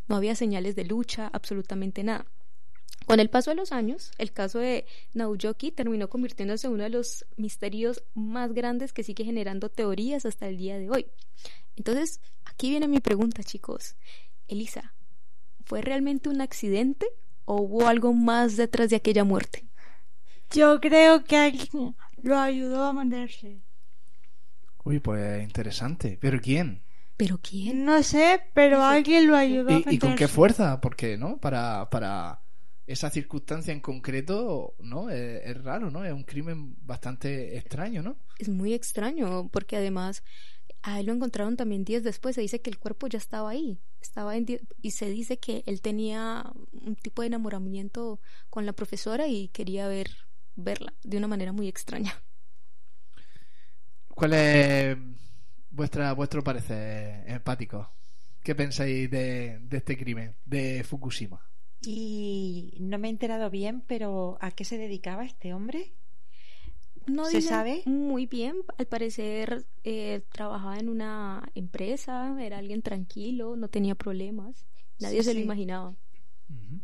no había señales de lucha, absolutamente nada. Con el paso de los años, el caso de Naoyoki terminó convirtiéndose en uno de los misterios más grandes que sigue generando teorías hasta el día de hoy. Entonces, aquí viene mi pregunta, chicos. Elisa, ¿fue realmente un accidente o hubo algo más detrás de aquella muerte? Yo creo que alguien lo ayudó a matarse. Uy, pues interesante. ¿Pero quién? ¿Pero quién? No sé, pero alguien lo ayudó a matarse. ¿Y con qué fuerza? Porque, ¿no? Para esa circunstancia en concreto, ¿no? Es raro, ¿no? Es un crimen bastante extraño, ¿no? Es muy extraño, porque además a él lo encontraron también días después. Se dice que el cuerpo ya estaba ahí, y se dice que él tenía un tipo de enamoramiento con la profesora y quería verla de una manera muy extraña. ¿Cuál es vuestro parecer empático? ¿Qué pensáis de este crimen de Fukushima? Y no me he enterado bien, pero ¿a qué se dedicaba este hombre? No ¿Se dice sabe? muy bien. Al parecer trabajaba en una empresa, era alguien tranquilo, no tenía problemas. Nadie se lo imaginaba. Uh-huh.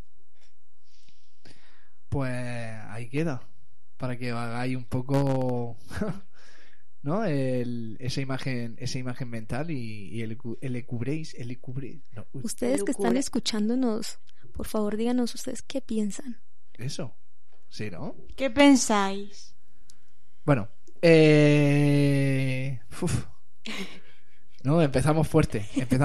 Pues ahí queda, para que hagáis un poco ¿no? Esa imagen mental y elucubréis. No, ustedes que están escuchándonos, por favor díganos ustedes qué piensan. Eso, sí, ¿no? ¿Qué pensáis? Bueno, no, empezamos fuerte.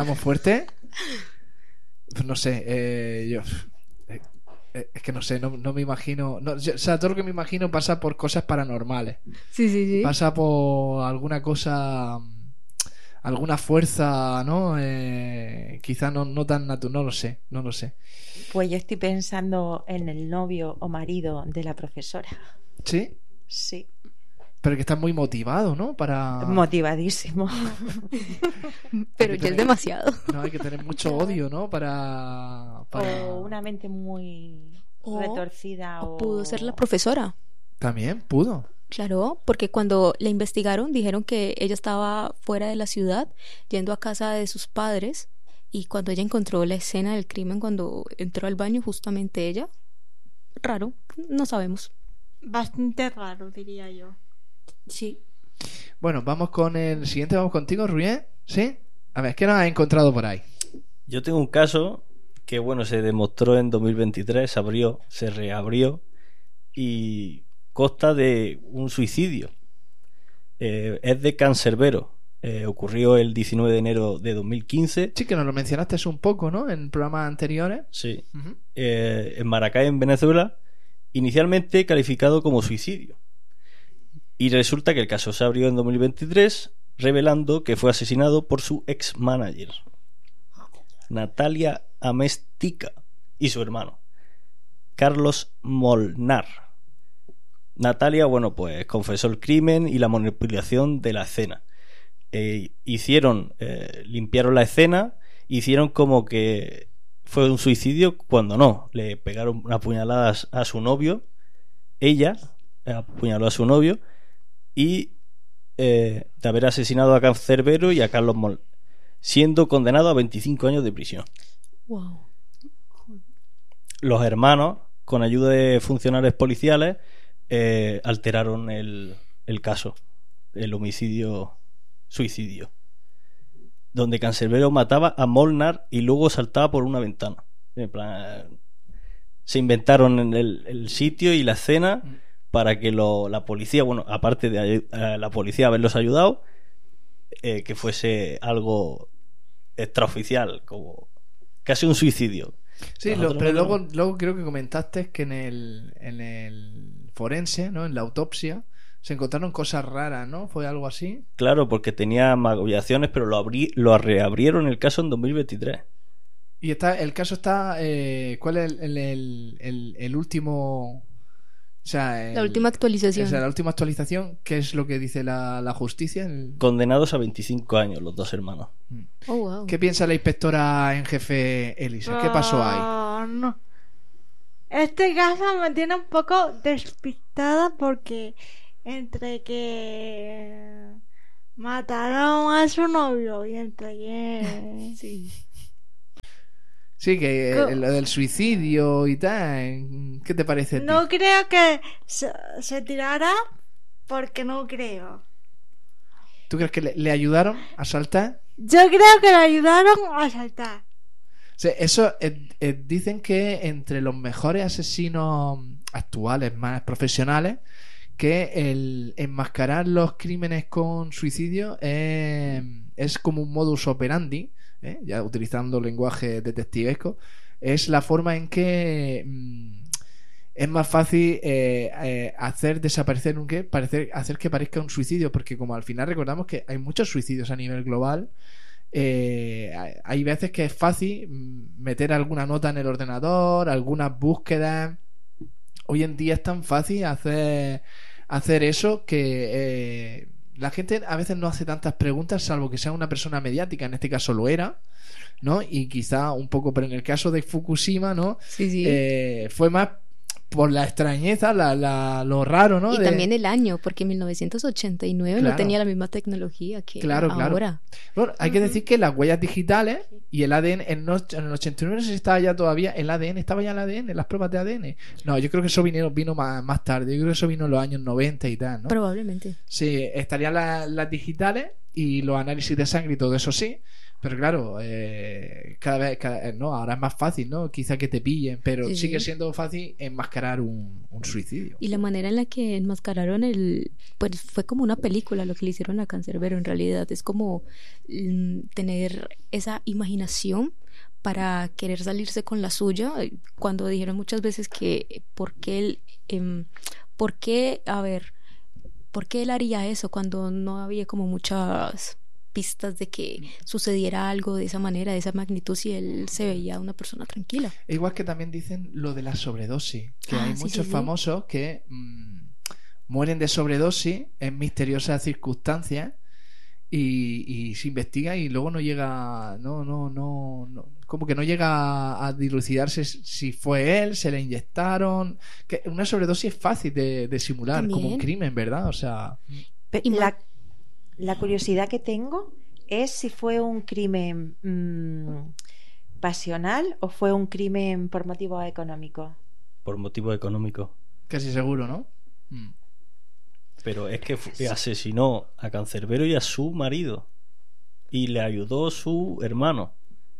Pues no sé, yo es que no sé, no me imagino, o sea, todo lo que me imagino pasa por cosas paranormales. Sí. Pasa por alguna cosa, alguna fuerza, ¿no? Quizá no tan natural, no lo sé. Pues yo estoy pensando en el novio o marido de la profesora. ¿Sí? Sí. Pero que está muy motivado, ¿no? Motivadísimo. Pero ya es demasiado. No, hay que tener mucho odio, ¿no? Para... O una mente muy retorcida. O pudo ser la profesora. También pudo. Claro, porque cuando la investigaron dijeron que ella estaba fuera de la ciudad, yendo a casa de sus padres, y cuando ella encontró la escena del crimen, cuando entró al baño, justamente ella, raro, no sabemos. Bastante raro, diría yo. Sí. Bueno, vamos con el siguiente, vamos contigo, Ruiz. ¿Sí? A ver, ¿qué nos has encontrado por ahí? Yo tengo un caso que, bueno, se demostró en 2023, se reabrió y consta de un suicidio. Es de Cancerbero. Ocurrió el 19 de enero de 2015. Sí, que nos lo mencionaste un poco, ¿no? En programas anteriores. Sí. Uh-huh. En Maracay, en Venezuela, inicialmente calificado como suicidio. Y resulta que el caso se abrió en 2023, revelando que fue asesinado por su ex-manager, Natalia Amestica, y su hermano, Carlos Molnar. Natalia, bueno, pues confesó el crimen y la manipulación de la escena. Limpiaron la escena, hicieron como que fue un suicidio cuando no. Le pegaron apuñaladas a su novio, ella apuñaló a su novio, y de haber asesinado a Cancerbero y a Carlos Molnar, siendo condenado a 25 años de prisión. Wow. Los hermanos, con ayuda de funcionarios policiales, alteraron el caso, el homicidio-suicidio, donde Cancerbero mataba a Molnar y luego saltaba por una ventana. En plan, se inventaron el sitio y la escena para que la policía, bueno, aparte de la policía haberlos ayudado, que fuese algo extraoficial, como casi un suicidio. Sí, pero luego creo que comentaste que en el forense, ¿no? En la autopsia se encontraron cosas raras, ¿no? ¿Fue algo así? Claro, porque tenía magullaciones, pero lo reabrieron el caso en 2023. Y el caso está... ¿cuál es el último...? O sea, la última actualización. O sea, la última actualización, ¿qué es lo que dice la justicia? Condenados a 25 años los dos hermanos. Oh, wow. ¿Qué piensa la inspectora en jefe Elisa? ¿Qué pasó ahí? No. Este caso me tiene un poco despistada porque entre que mataron a su novio y entre que... Sí. Sí, que Co- lo del suicidio y tal. ¿Qué te parece a ti? No creo que se tirara porque no creo. ¿Tú crees que le ayudaron a saltar? Yo creo que le ayudaron a saltar. Sí, eso dicen que entre los mejores asesinos actuales, más profesionales, que el enmascarar los crímenes con suicidio es como un modus operandi, ya utilizando lenguaje detectivesco, es la forma en que es más fácil hacer desaparecer hacer que parezca un suicidio, porque como al final recordamos que hay muchos suicidios a nivel global. Hay veces que es fácil meter alguna nota en el ordenador, algunas búsquedas. Hoy en día es tan fácil hacer eso que la gente a veces no hace tantas preguntas, salvo que sea una persona mediática, en este caso lo era, ¿no? Y quizá un poco, pero en el caso de Fukushima, ¿no? Sí, sí. Fue más por la extrañeza, lo raro, ¿no? Y también el año, porque en 1989 Claro. no tenía la misma tecnología que Claro. ahora. Bueno, hay que decir que las huellas digitales y el ADN en el 89 no sé si estaba ya todavía el ADN, estaba ya el ADN, las pruebas de ADN. No, yo creo que eso vino más tarde, yo creo que eso vino en los años 90 y tal, ¿no? Probablemente. Sí, estarían las digitales y los análisis de sangre y todo eso sí, pero claro, cada vez, no, ahora es más fácil, ¿no? Quizá que te pillen, pero Sí, sigue sí. siendo fácil enmascarar un suicidio. Y la manera en la que enmascararon pues fue como una película lo que le hicieron a Cancerbero en realidad. Es como tener esa imaginación para querer salirse con la suya. Cuando dijeron muchas veces que por qué por qué él haría eso cuando no había como muchas pistas de que sucediera algo de esa manera, de esa magnitud, si él se veía una persona tranquila. Igual que también dicen lo de la sobredosis, que Ah, hay sí, muchos sí, sí. famosos que mueren de sobredosis en misteriosas circunstancias y se investiga y luego no llega, no, como que no llega a dilucidarse si fue él, se le inyectaron, que una sobredosis es fácil de simular, como un También. crimen, ¿verdad? O sea, Pe- Y ma- la curiosidad que tengo es si fue un crimen pasional o fue un crimen por motivos económicos. Por motivos económicos. casi seguro, ¿no? Pero es que asesinó a Cancerbero y a su marido. Y le ayudó su hermano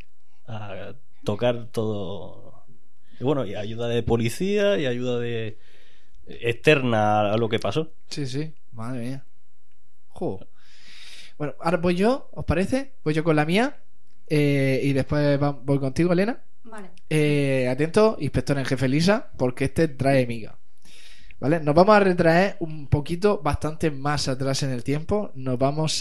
a tocar todo. Y bueno, y ayuda de policía y ayuda de externa a lo que pasó. Sí, sí, madre mía. Jo. Bueno, ahora voy yo, ¿os parece? Voy yo con la mía y después voy contigo, Elena. Vale. Atento, inspector en jefe Lisa, porque este trae miga. ¿Vale? Nos vamos a retraer un poquito, bastante más atrás en el tiempo. Nos vamos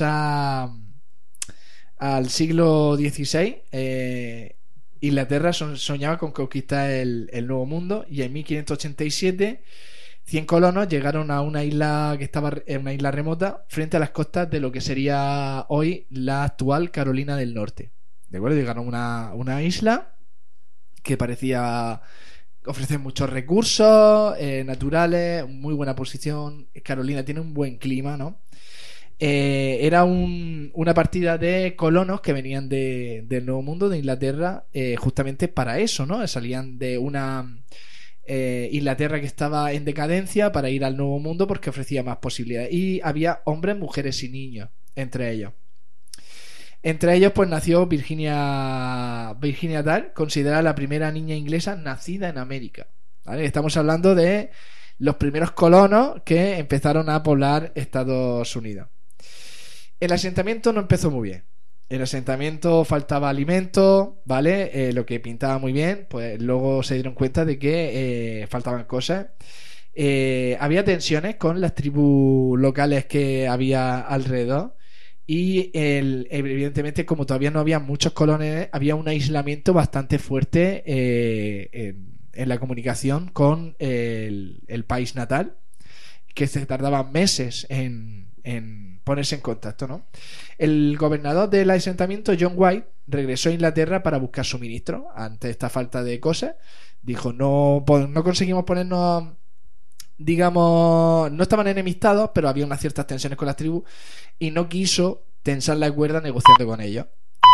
al siglo XVI. Inglaterra soñaba con conquistar el Nuevo Mundo y en 1587 100 colonos llegaron a una isla que estaba en una isla remota frente a las costas de lo que sería hoy la actual Carolina del Norte. ¿De acuerdo? Llegaron a una isla que parecía ofrecer muchos recursos naturales, muy buena posición. Carolina tiene un buen clima, ¿no? Era una partida de colonos que venían del Nuevo Mundo, de Inglaterra, justamente para eso, ¿no? Salían de una Inglaterra que estaba en decadencia para ir al Nuevo Mundo porque ofrecía más posibilidades. Y había hombres, mujeres y niños entre ellos. Entre ellos, pues nació Virginia Dare, considerada la primera niña inglesa nacida en América. ¿Vale? Estamos hablando de los primeros colonos que empezaron a poblar Estados Unidos. El asentamiento no empezó muy bien. El asentamiento faltaba alimento, ¿vale? Lo que pintaba muy bien, pues luego se dieron cuenta de que faltaban cosas. Había tensiones con las tribus locales que había alrededor. Y evidentemente, como todavía no había muchos colones, había un aislamiento bastante fuerte en la comunicación con el país natal, que se tardaban meses en ponerse en contacto, ¿no? El gobernador del asentamiento, John White, regresó a Inglaterra para buscar suministro ante esta falta de cosas. Dijo, no conseguimos ponernos, digamos, no estaban enemistados, pero había unas ciertas tensiones con las tribus y no quiso tensar la cuerda negociando con ellos.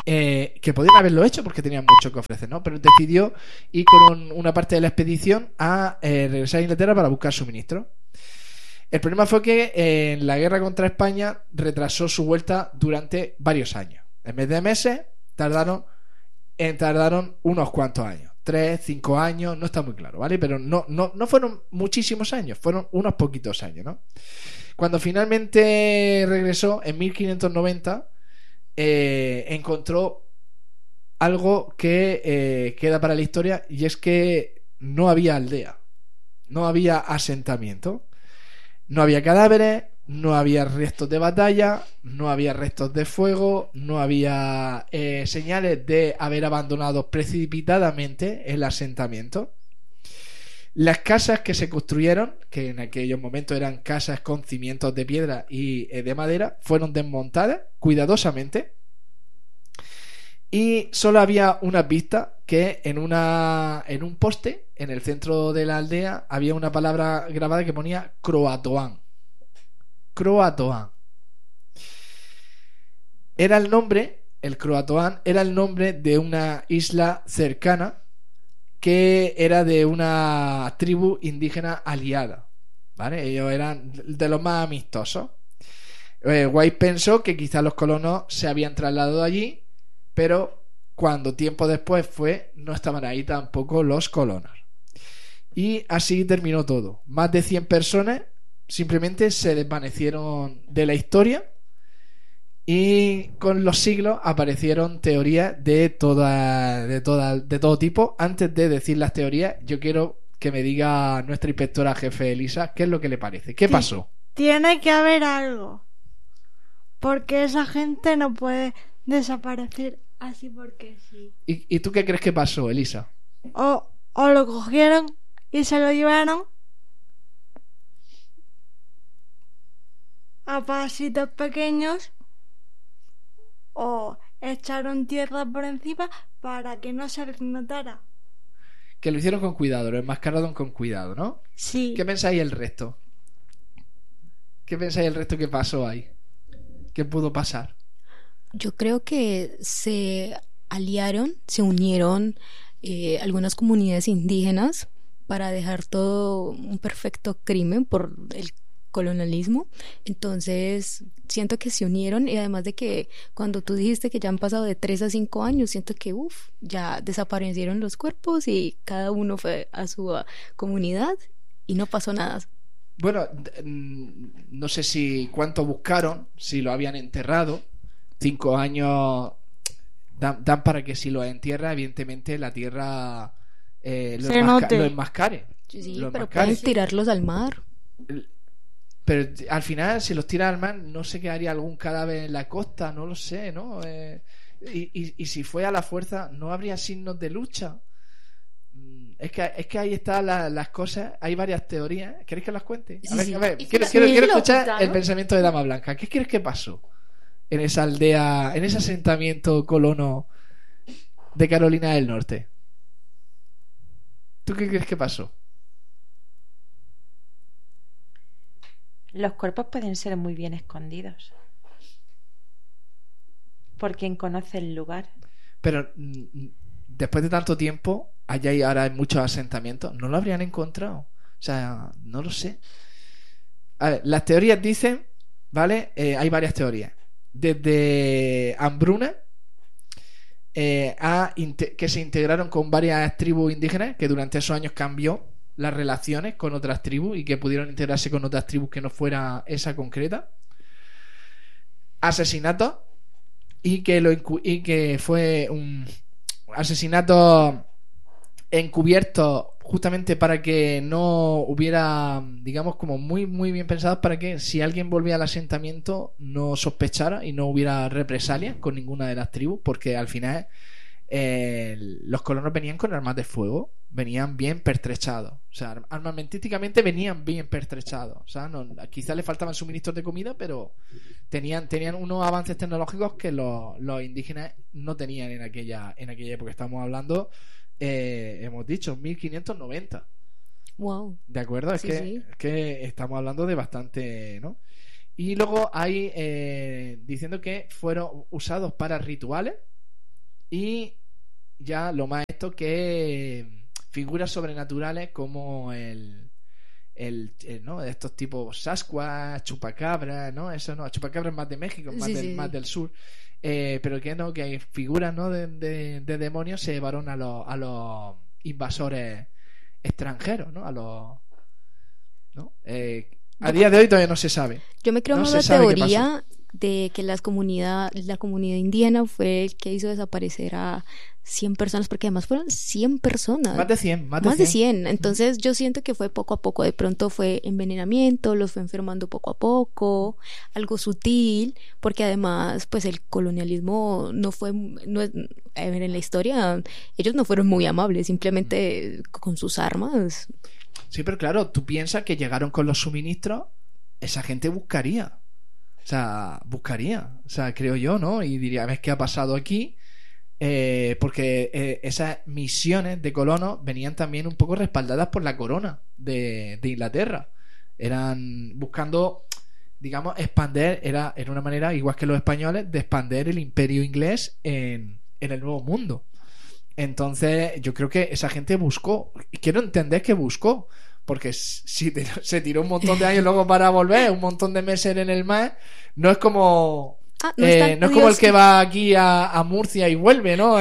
que podían haberlo hecho porque tenían mucho que ofrecer, ¿no? Pero decidió ir con una parte de la expedición a regresar a Inglaterra para buscar suministros. El problema fue que en la guerra contra España retrasó su vuelta durante varios años. En vez de meses, tardaron unos cuantos años. 3, 5 años, no está muy claro, ¿vale? Pero no fueron muchísimos años, fueron unos poquitos años, ¿no? Cuando finalmente regresó, en 1590, encontró algo que queda para la historia, y es que no había aldea, no había asentamiento. No había cadáveres, no había restos de batalla, no había restos de fuego, no había señales de haber abandonado precipitadamente el asentamiento. Las casas que se construyeron, que en aquellos momentos eran casas con cimientos de piedra y de madera, fueron desmontadas cuidadosamente. Y solo había una pista, que en un poste en el centro de la aldea había una palabra grabada que ponía Croatoan. Croatoan. Era el nombre, el Croatoan era el nombre de una isla cercana que era de una tribu indígena aliada, ¿vale? Ellos eran de los más amistosos. White pensó que quizás los colonos se habían trasladado allí, pero cuando tiempo después no estaban ahí tampoco los colonos. Y así terminó todo. Más de 100 personas simplemente se desvanecieron de la historia, y con los siglos aparecieron teorías de todo tipo. Antes de decir las teorías, yo quiero que me diga nuestra inspectora jefe Elisa qué es lo que le parece. ¿Qué pasó? Tiene que haber algo. Porque esa gente no puede desaparecer así porque sí. ¿Y tú qué crees que pasó, Elisa? O lo cogieron y se lo llevaron a pasitos pequeños, o echaron tierra por encima para que no se les notara. Que lo hicieron con cuidado, lo enmascararon con cuidado, ¿no? Sí. ¿Qué pensáis el resto? ¿Qué pensáis el resto que pasó ahí? ¿Qué pudo pasar? Yo creo que se aliaron, se unieron algunas comunidades indígenas para dejar todo un perfecto crimen por el colonialismo. Entonces siento que se unieron, y además de que cuando tú dijiste que ya han pasado de 3 a 5 años, siento que ya desaparecieron los cuerpos y cada uno fue a su comunidad y no pasó nada. Bueno, no sé si cuánto buscaron, si lo habían enterrado. 5 años dan para que si lo entierra, evidentemente la tierra lo enmascare. Sí, pero pueden tirarlos al mar. Pero al final, si los tiran al mar, no se quedaría algún cadáver en la costa, no lo sé, ¿no? Y si fue a la fuerza, no habría signos de lucha. Es que ahí están las cosas. Hay varias teorías. ¿Queréis que las cuente? A ver, quiero escuchar el pensamiento de Dama Blanca. ¿Qué crees que pasó en esa aldea, en ese asentamiento colono de Carolina del Norte? ¿Tú qué crees que pasó? Los cuerpos pueden ser muy bien escondidos por quien conoce el lugar. Pero después de tanto tiempo, allá y ahora hay muchos asentamientos, ¿no lo habrían encontrado? O sea, no lo sé. A ver, las teorías dicen, ¿vale? Hay varias teorías. Desde hambruna, que se integraron con varias tribus indígenas, que durante esos años cambió las relaciones con otras tribus y que pudieron integrarse con otras tribus que no fuera esa concreta. Asesinatos, y que fue un asesinato encubierto justamente para que no hubiera, digamos, como muy muy bien pensados, para que si alguien volvía al asentamiento no sospechara y no hubiera represalias con ninguna de las tribus, porque al final los colonos venían con armas de fuego, venían bien pertrechados, o sea, armamentísticamente venían bien pertrechados, o sea, quizás les faltaban suministros de comida, pero tenían unos avances tecnológicos que los indígenas no tenían en aquella época. Estamos hablando, hemos dicho, 1590. Wow. ¿De acuerdo? Es que estamos hablando de bastante, ¿no? Y luego hay diciendo que fueron usados para rituales, Y ya lo más esto que figuras sobrenaturales como ¿no? De estos tipos Sasquatch, Chupacabra, ¿no? Eso no, Chupacabra es más de México, más, Sí. más del sur. Pero que no, que hay figuras, ¿no? de demonios se llevaron a los invasores extranjeros, ¿no? ¿no? A día de hoy todavía no se sabe. Yo me creo No más se la sabe qué teoría de que la comunidad indígena fue el que hizo desaparecer a 100 personas, porque además fueron 100 personas. Más de 100, Más de 100. Entonces yo siento que fue poco a poco. De pronto fue envenenamiento, los fue enfermando poco a poco, algo sutil, porque además pues el colonialismo a ver, en la historia ellos no fueron muy amables, simplemente con sus armas. Sí, pero claro, tú piensas que llegaron con los suministros, esa gente buscaría. O sea, creo yo, ¿no? Y diría, ¿ves qué ha pasado aquí? Porque esas misiones de colonos venían también un poco respaldadas por la corona de Inglaterra. Eran buscando, digamos, expander, era una manera, igual que los españoles, de expander el imperio inglés en el Nuevo Mundo. Entonces, yo creo que esa gente buscó, y quiero entender que buscó, porque si se tiró un montón de años luego para volver, un montón de meses en el mar, no es como No es tan no es como el curioso. que va aquí a Murcia y vuelve, ¿no?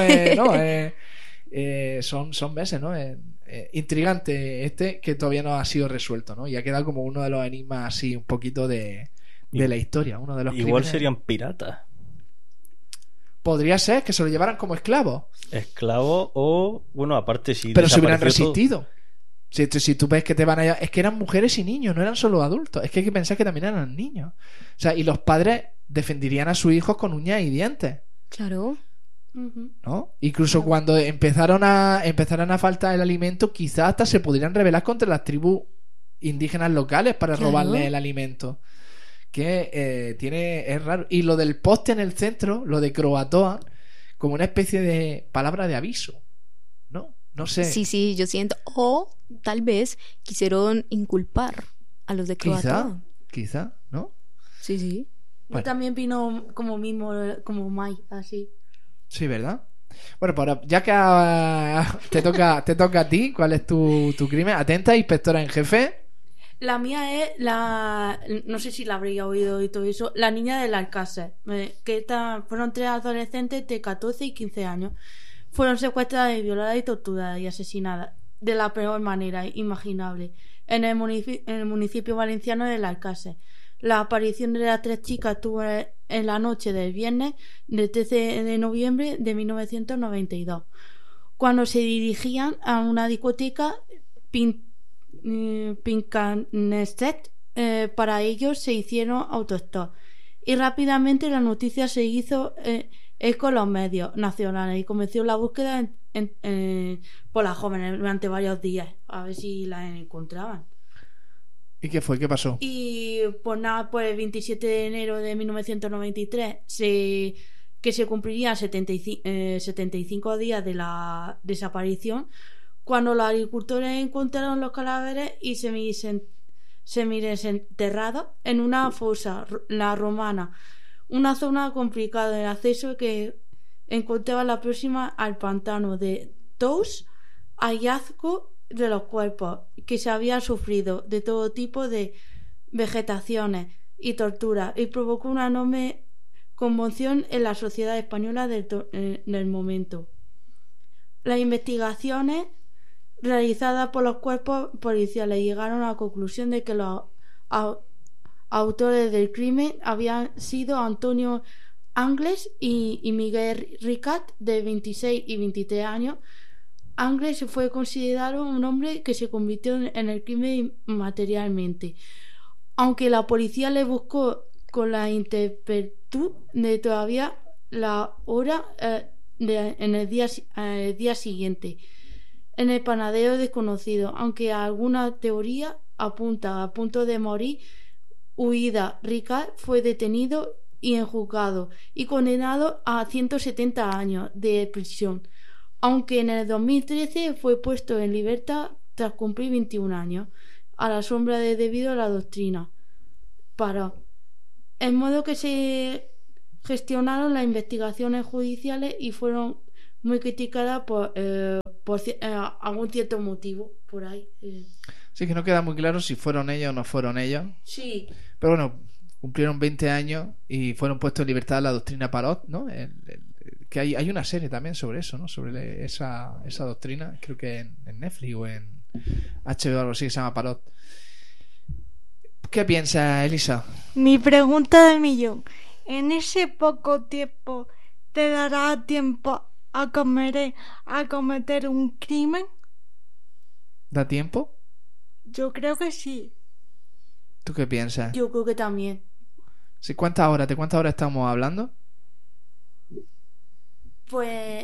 Son meses, ¿no? Intrigante que todavía no ha sido resuelto, ¿no? Y ha quedado como uno de los enigmas así un poquito de la historia, uno de los Igual crímenes. serían piratas. Podría ser que se lo llevaran como esclavos, Esclavos o, bueno, aparte si pero se hubieran desapareció todo- resistido. Si tú ves que te van a... Es que eran mujeres y niños, no eran solo adultos. Es que hay que pensar que también eran niños. O sea, y los padres defenderían a sus hijos con uñas y dientes, Claro. ¿no? Incluso cuando empezaron a faltar el alimento, quizás hasta se pudieran rebelar contra las tribus indígenas locales para Claro. robarle el alimento. Que es raro. Y lo del poste en el centro, lo de Croatoan, como una especie de palabra de aviso, ¿no? No sé. Sí, yo siento. O tal vez quisieron inculpar a los de Croatoa. Quizá, ¿no? Sí. Bueno. Yo también vino como mismo, como Mike, así. Sí, ¿verdad? Bueno, pues ahora, ya que te toca a ti, ¿cuál es tu crimen? Atenta, inspectora en jefe. La mía es no sé si la habría oído y todo eso, la niña del Alcácer, fueron 3 adolescentes de 14 y 15 años. Fueron secuestradas y violadas y torturadas y asesinadas de la peor manera imaginable en el municipio valenciano del Alcácer. La aparición de las 3 chicas tuvo en la noche del viernes del 13 de noviembre de 1992, cuando se dirigían a una discoteca Pincaneset. Para ellos se hicieron autostop y rápidamente la noticia se hizo eco en los medios nacionales y comenzó la búsqueda por las jóvenes durante varios días a ver si las encontraban. ¿Y qué fue? ¿Qué pasó? Y pues nada, pues el 27 de enero de 1993 que se cumplirían 75 días de la desaparición, cuando los agricultores encontraron los cadáveres y semidesenterrados en una fosa, la Romana, una zona complicada de acceso que encontraba la próxima al pantano de Tous, hallazgo de los cuerpos que se habían sufrido de todo tipo de vegetaciones y torturas, y provocó una enorme conmoción en la sociedad española del momento. Las investigaciones realizadas por los cuerpos policiales llegaron a la conclusión de que los autores del crimen habían sido Antonio Angles y Miguel Ricat, de 26 y 23 años. Angles fue considerado un hombre que se convirtió en el crimen materialmente, aunque la policía le buscó con la incertidumbre de todavía la hora en el día siguiente en el panadero desconocido, aunque alguna teoría apunta a punto de morir huida. Ricard fue detenido y enjuzgado y condenado a 170 años de prisión, aunque en el 2013 fue puesto en libertad tras cumplir 21 años, a la sombra debido a la doctrina. Para el modo que se gestionaron las investigaciones judiciales y fueron muy criticada por algún cierto motivo por ahí. Sí, que no queda muy claro si fueron ellos o no fueron ellos. Sí, Pero bueno, cumplieron 20 años y fueron puestos en libertad la doctrina Parot, ¿no? Que hay una serie también sobre eso, ¿no? Sobre esa doctrina, creo que en Netflix o en HBO o algo así, que se llama Parot. ¿Qué piensas, Elisa? Mi pregunta del millón. ¿En ese poco tiempo te dará tiempo a cometer un crimen? ¿Da tiempo? Yo creo que sí. ¿Tú qué piensas? yo creo que también. Sí, ¿de cuántas horas estamos hablando? Pues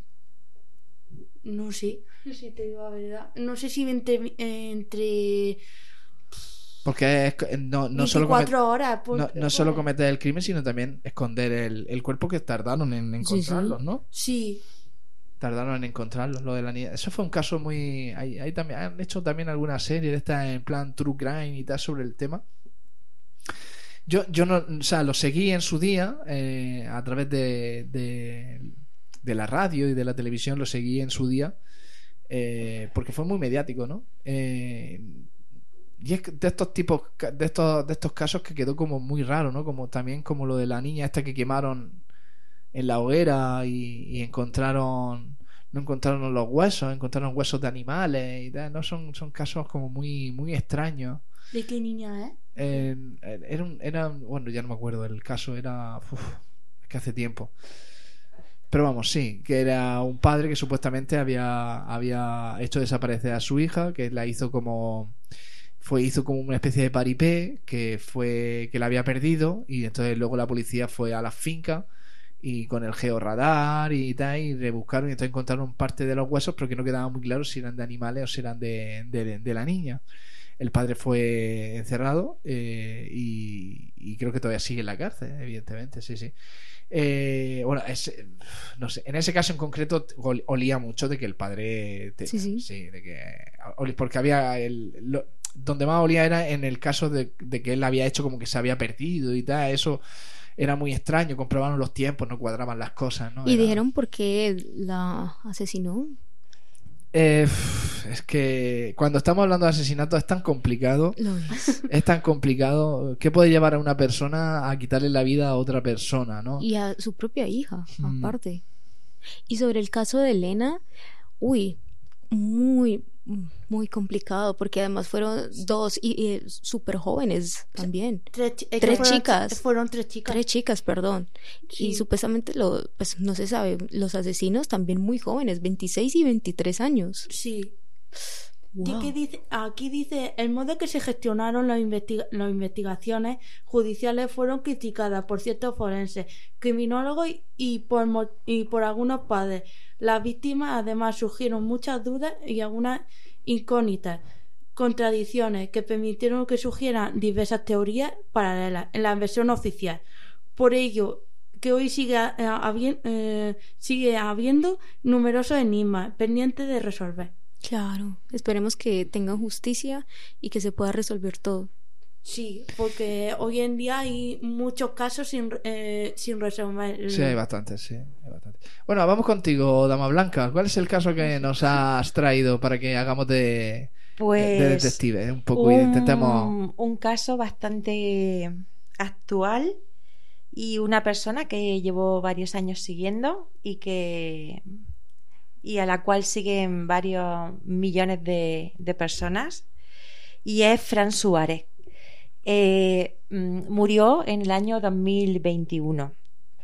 no sé, si te digo la verdad. No sé si entre Porque no solo 24 horas. no solo cometer el crimen, sino también esconder el cuerpo, que tardaron en encontrarlos, ¿no? Sí, Tardaron en encontrarlos, lo de la niña. Eso fue un caso muy... Hay también, han hecho también alguna serie de estas en plan True Crime y tal sobre el tema. Yo no, o sea, lo seguí en su día a través de la radio y de la televisión, lo seguí en su día porque fue muy mediático, ¿no? Y es de estos tipos, de estos casos que quedó como muy raro, ¿no? Como también como lo de la niña esta que quemaron en la hoguera y no encontraron los huesos, encontraron huesos de animales y tal, ¿no? Son casos como muy, muy extraños. ¿de qué niña es? Bueno, ya no me acuerdo el caso, es que hace tiempo. Pero vamos, sí, que era un padre que supuestamente había hecho desaparecer a su hija, que la hizo como una especie de paripé, que la había perdido, y entonces luego la policía fue a la finca y con el georradar y tal, y rebuscaron, y entonces encontraron parte de los huesos, pero que no quedaba muy claro si eran de animales o si eran de la niña. El padre fue encerrado y creo que todavía sigue en la cárcel, evidentemente, sí. Bueno, no sé, en ese caso en concreto olía mucho de que el padre Sí. de que porque había donde más olía era en el caso de que él había hecho como que se había perdido y tal. Eso era muy extraño, comprobaron los tiempos, no cuadraban las cosas, ¿no? ¿Y dijeron por qué la asesinó? Es que cuando estamos hablando de asesinato es tan complicado. Lo es. Es tan complicado. ¿Qué puede llevar a una persona a quitarle la vida a otra persona, no? Y a su propia hija, Mm. aparte. Y sobre el caso de Elena, uy, muy, muy complicado, porque además fueron dos y súper jóvenes también. Tres chicas. Fueron tres chicas. Tres chicas, perdón. Sí. Y supuestamente, pues no se sabe, los asesinos también muy jóvenes, 26 y 23 años. Sí. Wow. Aquí dice, el modo que se gestionaron las investigaciones judiciales fueron criticadas por ciertos forenses, criminólogos y por algunos padres. Las víctimas además surgieron muchas dudas y algunas incógnitas, contradicciones que permitieron que surgieran diversas teorías paralelas en la versión oficial. Por ello, que hoy sigue habiendo numerosos enigmas pendientes de resolver. Claro, esperemos que tengan justicia y que se pueda resolver todo. Sí, porque hoy en día hay muchos casos sin resolver. Sí, hay bastantes, sí. Bueno, vamos contigo, Dama Blanca. ¿Cuál es el caso que nos has traído para que hagamos de detective? Un poco y intentemos... un caso bastante actual y una persona que llevo varios años siguiendo y a la cual siguen varios millones de personas, y es Fran Suárez. Murió en el año 2021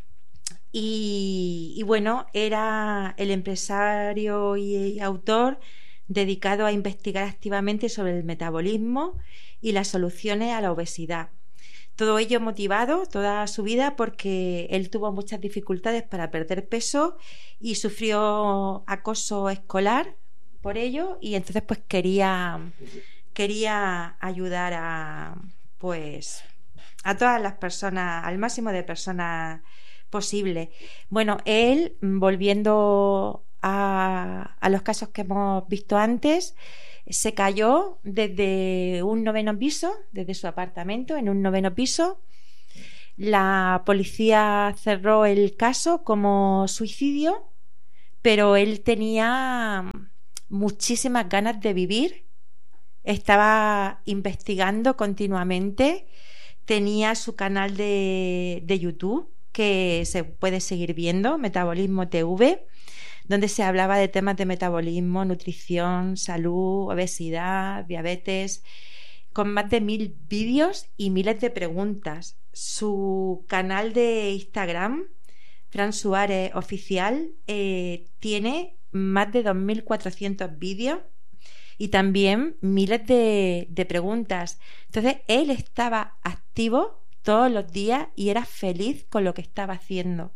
y bueno, era el empresario y autor dedicado a investigar activamente sobre el metabolismo y las soluciones a la obesidad. Todo ello motivado toda su vida porque él tuvo muchas dificultades para perder peso y sufrió acoso escolar por ello, y entonces pues quería ayudar a todas las personas, al máximo de personas posible. Bueno, él, volviendo a los casos que hemos visto antes, se cayó desde un 9º piso, desde su apartamento en un 9º piso. La policía cerró el caso como suicidio, pero él tenía muchísimas ganas de vivir, estaba investigando continuamente, tenía su canal de YouTube que se puede seguir viendo, Metabolismo TV, donde se hablaba de temas de metabolismo, nutrición, salud, obesidad, diabetes, con más de 1000 vídeos y miles de preguntas. Su canal de Instagram, Fran Suárez Oficial, tiene más de 2400 vídeos y también miles de preguntas. Entonces él estaba activo todos los días y era feliz con lo que estaba haciendo.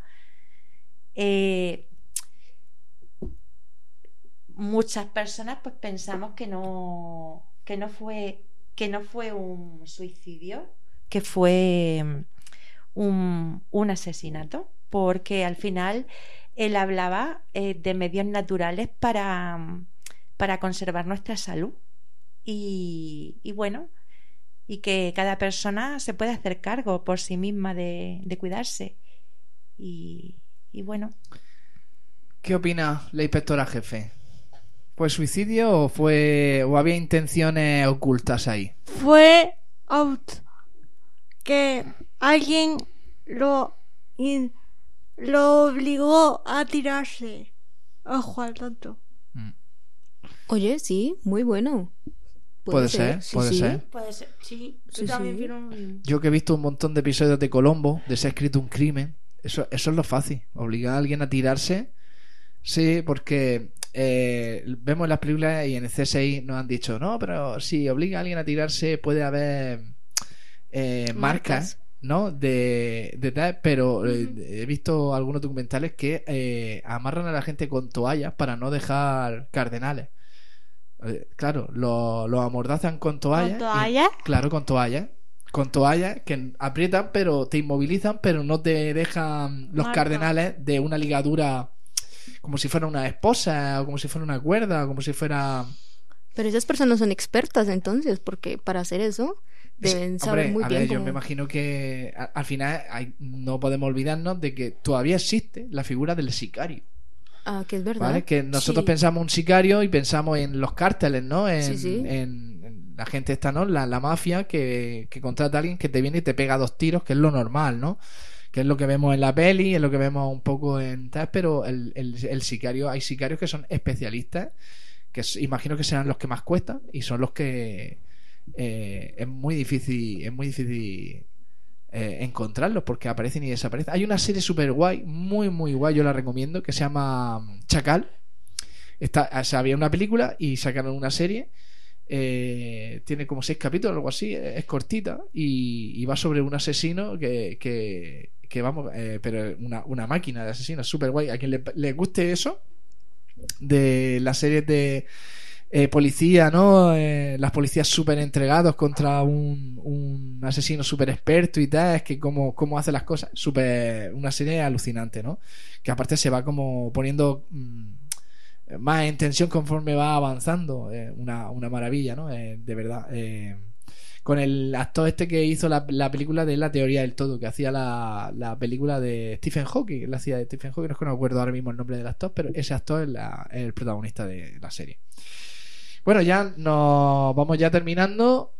Muchas personas pues pensamos que no fue un suicidio, que fue un asesinato, porque al final él hablaba de medios naturales para conservar nuestra salud y bueno, y que cada persona se puede hacer cargo por sí misma de cuidarse y bueno. ¿Qué opina la inspectora jefe? ¿Fue suicidio o había intenciones ocultas ahí? Fue que alguien lo obligó a tirarse. Ojo al tonto. Oye, sí, muy bueno. Puede ser, sí, puede sí. ser. Puede ser, sí. Sí, Yo también sí. quiero un... Yo que he visto un montón de episodios de Colombo, de se ha escrito un crimen, eso es lo fácil. Obligar a alguien a tirarse, sí, porque vemos en las películas y en el CSI nos han dicho, no, pero si obliga a alguien a tirarse puede haber marcas, ¿no? De tal, pero he visto algunos documentales que amarran a la gente con toallas para no dejar cardenales. Claro, lo amordazan con toallas. ¿Con toallas? Claro, con toallas que aprietan, pero te inmovilizan, pero no te dejan los Marca. cardenales de una ligadura como si fuera una esposa, o como si fuera una cuerda, o como si fuera... Pero esas personas son expertas entonces, porque para hacer eso deben saber Hombre, muy a bien ver, yo cómo... me imagino que al final no podemos olvidarnos de que todavía existe la figura del sicario. Ah, que es verdad. ¿Vale? Que nosotros Sí. pensamos un sicario y pensamos en los cárteles, ¿no? Sí, sí. En la gente esta, ¿no? La mafia que contrata a alguien que te viene y te pega 2 tiros, que es lo normal, ¿no? Que es lo que vemos en la peli, es lo que vemos un poco en tal, pero el sicario, hay sicarios que son especialistas, que imagino que serán los que más cuestan y son los que es muy difícil encontrarlos porque aparecen y desaparecen. Hay una serie super guay, muy muy guay, yo la recomiendo, que se llama Chacal. O sea, había una película y sacaron una serie. Tiene como 6 capítulos, algo así, es cortita y va sobre un asesino que vamos, pero una máquina de asesino, súper guay. A quien le guste eso de las series de policía, ¿no? Las policías súper entregados contra un asesino súper experto y tal, es que cómo hace las cosas, una serie alucinante, ¿no? Que aparte se va como poniendo más en tensión conforme va avanzando, una maravilla, ¿no? De verdad. Con el actor este que hizo la película de La teoría del todo, que hacía la película de Stephen Hawking, la hacía de Stephen Hawking, no es que no me acuerdo ahora mismo el nombre del actor, pero ese actor es el protagonista de la serie. Bueno, ya nos vamos ya terminando.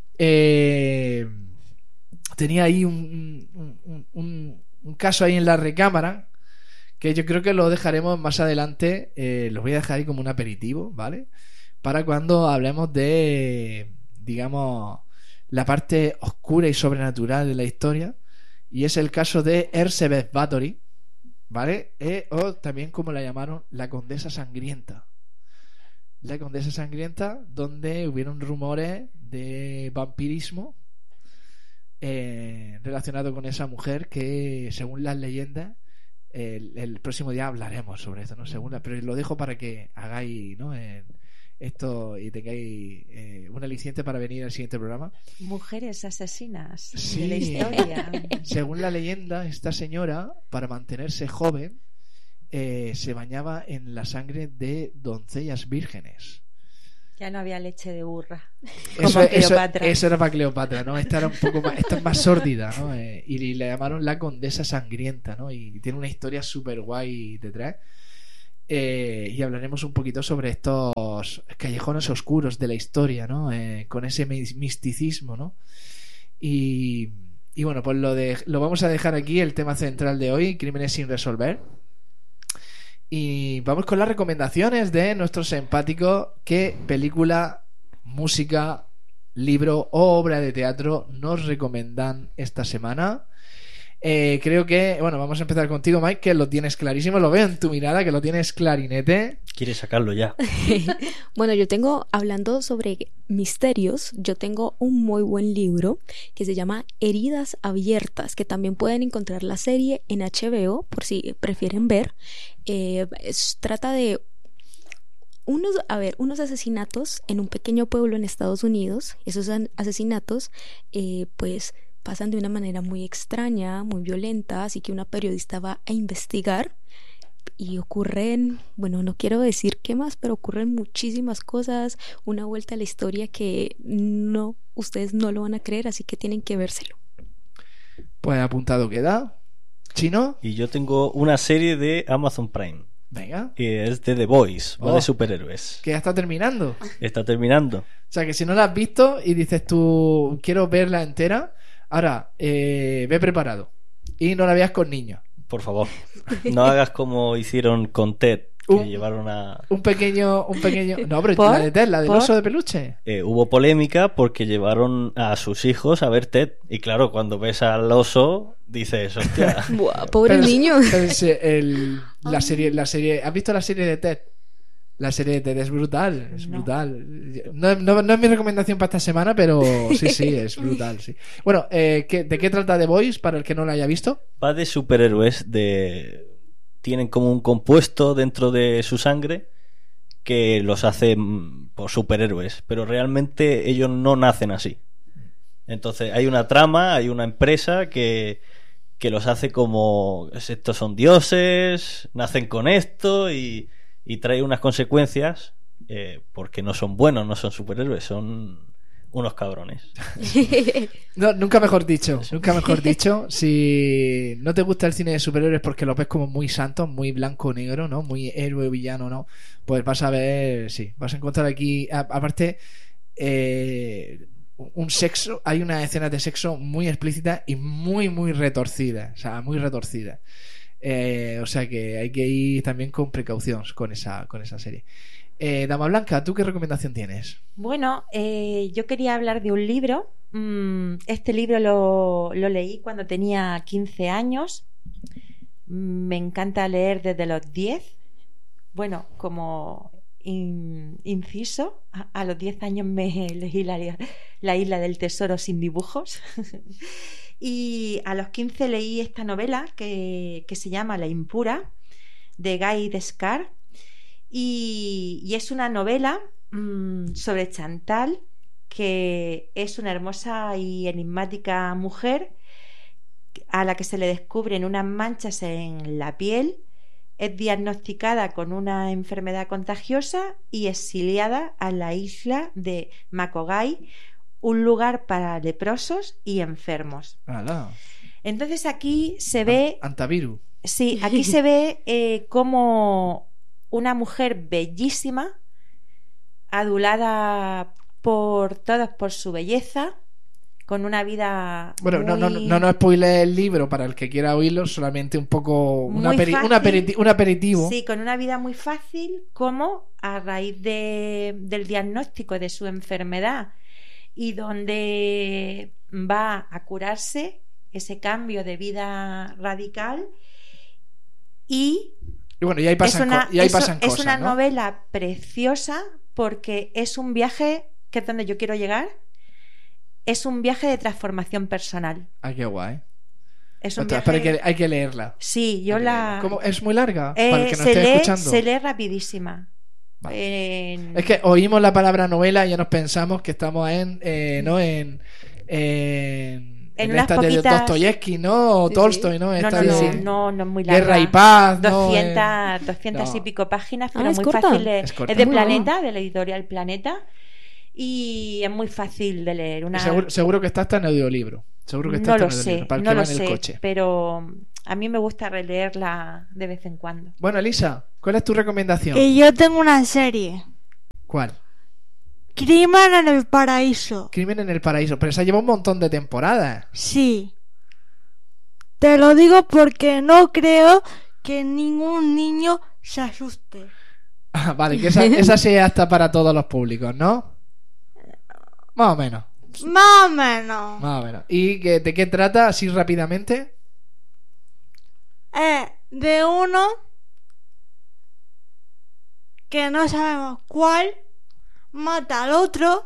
Tenía ahí un caso ahí en la recámara que yo creo que lo dejaremos más adelante. Los voy a dejar ahí como un aperitivo, ¿vale? Para cuando hablemos de, digamos, la parte oscura y sobrenatural de la historia. Y es el caso de Elizabeth Bathory, ¿vale? O también como la llamaron, la Condesa Sangrienta. La Condesa Sangrienta, donde hubieron rumores de vampirismo relacionado con esa mujer que, según las leyendas, el próximo día hablaremos sobre esto, ¿no? Pero lo dejo para que hagáis, ¿no? Esto y tengáis un aliciente para venir al siguiente programa. Mujeres asesinas Sí. de la historia. Según la leyenda, esta señora, para mantenerse joven, se bañaba en la sangre de doncellas vírgenes. Ya no había leche de burra. Eso, Como Cleopatra. eso era para Cleopatra, ¿no? Esta era un poco más, esta es más sórdida, ¿no? Y le llamaron la Condesa Sangrienta, ¿no? Y tiene una historia súper guay detrás. y hablaremos un poquito sobre estos callejones oscuros de la historia, ¿no? Con ese misticismo, ¿no? Y bueno, pues lo vamos a dejar aquí, el tema central de hoy, crímenes sin resolver. Y vamos con las recomendaciones de nuestros empáticos. ¿Qué película, música, libro o obra de teatro nos recomiendan esta semana? Creo que, bueno, vamos a empezar contigo, Mike, que lo tienes clarísimo, lo veo en tu mirada, que lo tienes clarinete. Quieres sacarlo ya. Bueno, yo tengo, hablando sobre misterios, yo tengo un muy buen libro que se llama Heridas Abiertas, que también pueden encontrar la serie en HBO, por si prefieren ver. Trata de unos asesinatos en un pequeño pueblo en Estados Unidos. Esos asesinatos, pues pasan de una manera muy extraña, muy violenta, así que una periodista va a investigar y ocurren, bueno, no quiero decir qué más, pero ocurren muchísimas cosas, una vuelta a la historia que ustedes no lo van a creer, así que tienen que vérselo. Pues apuntado queda. ¿Chino? Y yo tengo una serie de Amazon Prime. Venga. Que es de The Boys, va de superhéroes. Que ya está terminando. Está terminando. O sea, que si no la has visto y dices tú, quiero verla entera, ahora, ve preparado. Y no la veas con niños. Por favor, no hagas como hicieron con Ted, que llevaron a... Un pequeño... No, pero la de Ted, la del oso de peluche. Hubo polémica porque llevaron a sus hijos a ver Ted. Y claro, cuando ves al oso, dices, hostia... Buah, pobre niño. La serie... ¿Has visto la serie de Ted? La serie de Ted es brutal, es brutal. No es mi recomendación para esta semana, pero sí, es brutal, sí. Bueno, ¿de qué trata The Boys para el que no lo haya visto? Va de superhéroes, tienen como un compuesto dentro de su sangre que los hace por superhéroes, pero realmente ellos no nacen así. Entonces hay una trama, hay una empresa que los hace como estos son dioses, nacen con esto y trae unas consecuencias porque no son buenos, no son superhéroes, son unos cabrones. No, nunca mejor dicho. Si no te gusta el cine de superhéroes porque lo ves como muy santo, muy blanco o negro, ¿no? Muy héroe villano, ¿no? Pues vas a ver, sí, vas a encontrar aquí, aparte, un sexo, hay una escena de sexo muy explícita y muy, muy retorcida, o sea, muy retorcida. O sea que hay que ir también con precaución con esa serie. Dama Blanca, ¿tú qué recomendación tienes? Bueno, yo quería hablar de un libro. Este libro lo leí cuando tenía 15 años. Me encanta leer desde los 10. Bueno, como inciso, a los 10 años me leí la Isla del Tesoro sin dibujos. Y a los 15 leí esta novela que se llama La Impura, de Guy Descartes, y es una novela sobre Chantal, que es una hermosa y enigmática mujer a la que se le descubren unas manchas en la piel, es diagnosticada con una enfermedad contagiosa y exiliada a la isla de Macogai, un lugar para leprosos y enfermos. ¡Hala! Entonces aquí se ve... Antaviru. Sí, aquí se ve como una mujer bellísima, adulada por todos por su belleza, con una vida... Bueno, muy... no spoile el libro para el que quiera oírlo, solamente un poco un aperitivo. Sí, con una vida muy fácil, como a raíz del diagnóstico de su enfermedad y donde va a curarse, ese cambio de vida radical, y bueno, y ahí pasan cosas. Es una ¿no? novela preciosa porque es un viaje, que es donde yo quiero llegar, es un viaje de transformación personal. Ah, qué guay. Es un viaje... Pero hay que leerla. Sí, yo la... ¿Cómo? ¿Es muy larga? Para el que no esté escuchando. Se lee rapidísima. Vale. Es que oímos la palabra novela y ya nos pensamos que estamos en unas esta poquitas... de Dostoyevsky, ¿no? O sí, Tolstoy, ¿no? No es muy larga. Guerra y Paz, 200 y pico páginas, pero es muy corta. fácil. Es corta. Es de Planeta, de la editorial Planeta. y es muy fácil de leer. Seguro que está hasta en audiolibro. Seguro que está No hasta lo en audiolibro, sé, para el no que lo va en el sé, coche. pero a mí me gusta releerla de vez en cuando. Bueno, Elisa, ¿cuál es tu recomendación? Y yo tengo una serie. ¿Cuál? Crimen en el Paraíso. Crimen en el Paraíso. Pero esa lleva un montón de temporadas. Sí. Te lo digo porque no creo que ningún niño se asuste. Ah, vale, que esa sea hasta para todos los públicos, ¿no? Más o menos. Más o menos. Más o menos. ¿Y de qué trata así rápidamente? De uno que no sabemos cuál mata al otro.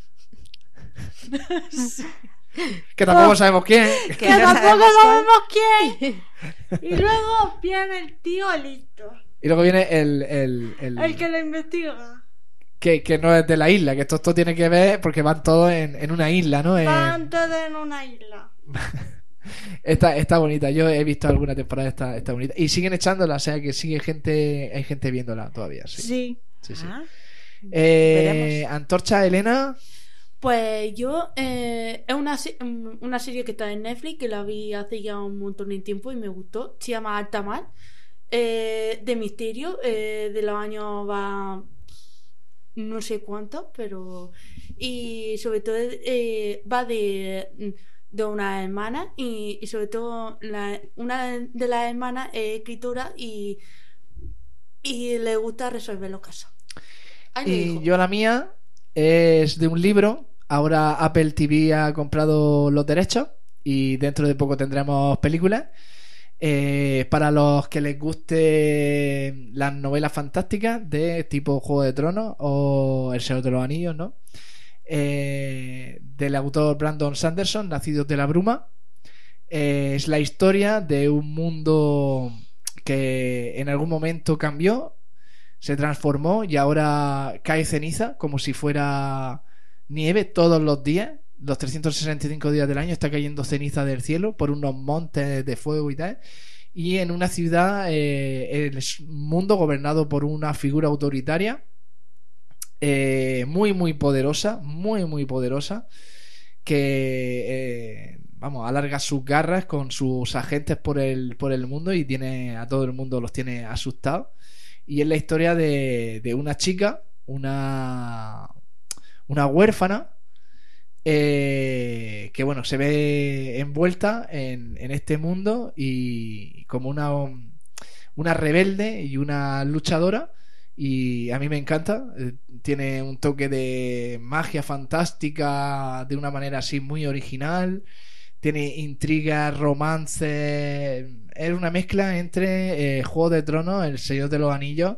Que tampoco sabemos quién. Que tampoco sabemos quién. Y luego viene el tío listo. Y luego viene el El que lo investiga. que no es de la isla, que esto tiene que ver porque van todos en una isla, ¿no? Van todos en una isla. Está bonita. Yo he visto alguna temporada, está bonita. Y siguen echándola, o sea que hay gente viéndola todavía. Sí. Sí. Sí. Ah, veremos. Antorcha, Elena. Pues yo es una serie que está en Netflix, que la vi hace ya un montón de tiempo y me gustó. Se llama Alta Mar, de misterio, de los años va no sé cuántos, pero y sobre todo va de una hermana y sobre todo una de las hermanas es escritora y le gusta resolver los casos. Ahí lo Y dejo. yo la mía es de un libro. Ahora Apple TV ha comprado los derechos y dentro de poco tendremos películas. Para los que les guste las novelas fantásticas de tipo Juego de Tronos o El Señor de los Anillos, ¿no? Del autor Brandon Sanderson, Nacidos de la Bruma. Es la historia de un mundo que en algún momento cambió, se transformó y ahora cae ceniza como si fuera nieve todos los días. Los 365 días del año está cayendo ceniza del cielo por unos montes de fuego y tal. Y en una ciudad, el mundo gobernado por una figura autoritaria muy muy poderosa, muy poderosa, que vamos, alarga sus garras con sus agentes por el mundo y tiene a todo el mundo los tiene asustados. Y es la historia de una chica, una huérfana, que bueno, se ve envuelta en este mundo y como una rebelde y una luchadora, y a mí me encanta. Tiene un toque de magia fantástica de una manera así muy original, tiene intriga, romance, es una mezcla entre Juego de Tronos, El Señor de los Anillos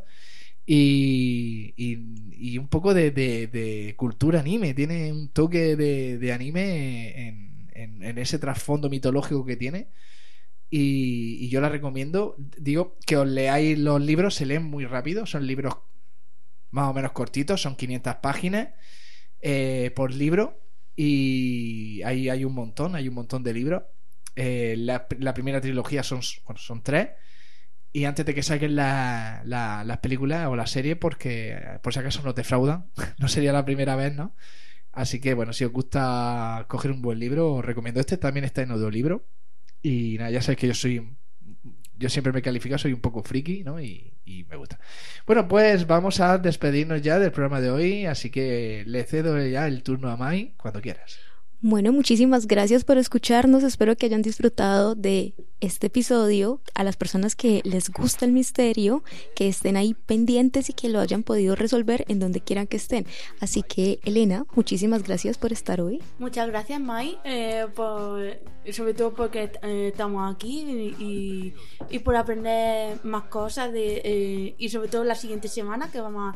y un poco de cultura anime. Tiene un toque de anime en ese trasfondo mitológico que tiene, y yo la recomiendo. Digo que os leáis los libros, se leen muy rápido, son libros más o menos cortitos, son 500 páginas por libro, y hay un montón de libros. La primera trilogía son 3. Y antes de que saquen las películas o la serie, porque por si acaso no defraudan, no sería la primera vez, ¿no? Así que bueno, si os gusta coger un buen libro, os recomiendo este. También está en audiolibro. Y nada, ya sabéis que yo siempre me califico, soy un poco friki, ¿no? Y me gusta. Bueno, pues vamos a despedirnos ya del programa de hoy, así que le cedo ya el turno a Mai cuando quieras. Bueno, muchísimas gracias por escucharnos. Espero que hayan disfrutado de este episodio. A las personas que les gusta el misterio, que estén ahí pendientes y que lo hayan podido resolver en donde quieran que estén. Así que, Elena, muchísimas gracias por estar hoy. Muchas gracias, Mai, sobre todo porque estamos aquí y por aprender más cosas y sobre todo la siguiente semana que vamos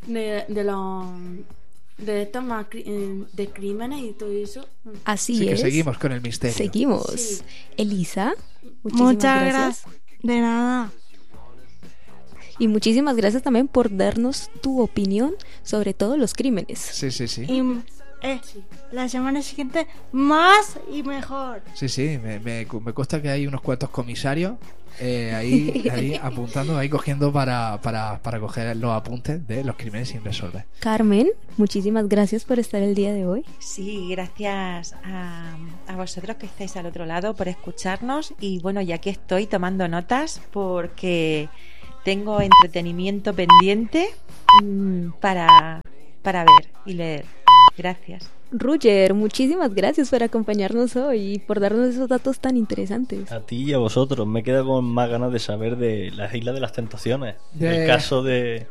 de estos más de crímenes y todo eso. Así Así que es. seguimos con el misterio. Seguimos. Sí. Elisa, muchísimas Muchas gracias. gracias. De nada. Y muchísimas gracias también por darnos tu opinión sobre todos los crímenes. Sí. Y La semana siguiente más y mejor. Sí, me consta que hay unos cuantos comisarios ahí apuntando, ahí cogiendo para coger los apuntes de los crímenes sin resolver. Carmen, muchísimas gracias por estar el día de hoy. Sí, gracias a vosotros que estáis al otro lado por escucharnos. Y bueno, ya que estoy tomando notas porque tengo entretenimiento pendiente para ver y leer. Gracias. Roger, muchísimas gracias por acompañarnos hoy y por darnos esos datos tan interesantes. A ti y a vosotros. Me quedo con más ganas de saber de las Islas de las Tentaciones. Del caso de...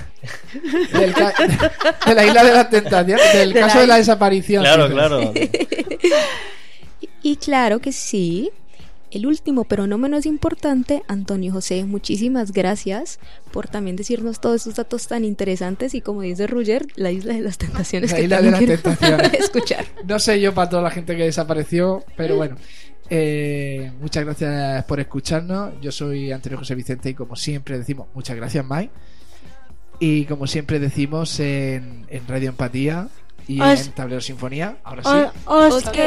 de la Isla de las Tentaciones, del caso de la desaparición. Claro. Y claro que sí. El último, pero no menos importante, Antonio José, muchísimas gracias por también decirnos todos esos datos tan interesantes y, como dice Roger, la Isla de las Tentaciones. La que Isla de las quiero Tentaciones. escuchar. No sé yo para toda la gente que desapareció, pero bueno. Muchas gracias por escucharnos. Yo soy Antonio José Vicente y, como siempre decimos, muchas gracias, Mike. Y como siempre decimos en Radio Empatía y en Tablero Sinfonía, ahora sí.